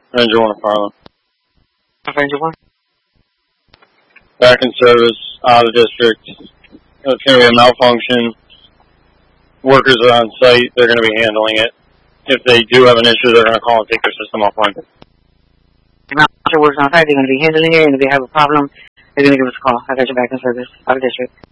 Ranger 1 of Harlem. Ranger 1? Back in service, out of district. It's going to be a malfunction. Workers are on site. They're going to be handling it. If they do have an issue, they're going to call and take their system offline. Workers on site. They're going to be handling it, and if they have a problem, they're going to give us a call. I got you back in service, out of district.